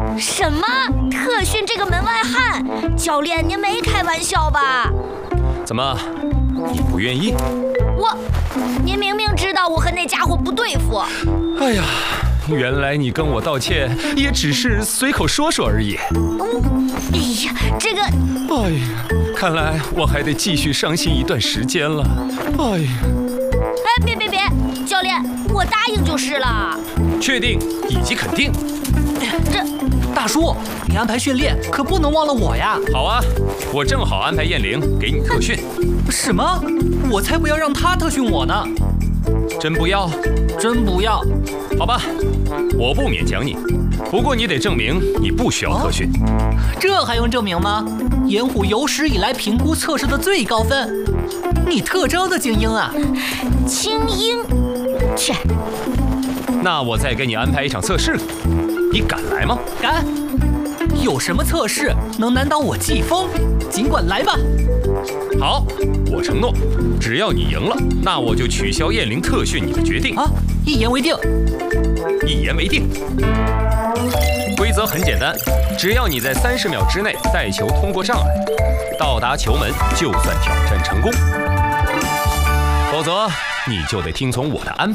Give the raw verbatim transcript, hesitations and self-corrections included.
什么？特训这个门外汉？教练，您没开玩笑吧？ 怎么，你不愿意？ 我，您明明知道我和那家伙不对付。 哎呀，原来你跟我道歉也只是随口说说而已。 嗯，哎呀，这个…… 哎呀，看来我还得继续伤心一段时间了。哎呀， 哎，别别别，教练，我答应就是了。 确定以及肯定。 这大叔，你安排训练可不能忘了我呀。 好啊，我正好安排燕玲给你特训。 什么？我才不要让她特训我呢！ 真不要？ 真不要？ 好吧，我不勉强你。不过你得证明你不需要特训。 哦，这还用证明吗？盐虎有史以来评估测试的最高分，你特招的精英啊！ 精英？切！ 那我再给你安排一场测试，你敢来吗？ 敢！有什么测试能难倒我季风？尽管来吧！ 好，我承诺，只要你赢了，那我就取消燕玲特训你的决定。 啊，一言为定。 一言为定。规则很简单，只要你在三十秒之内带球通过障碍，到达球门就算挑战成功，否则你就得听从我的安排。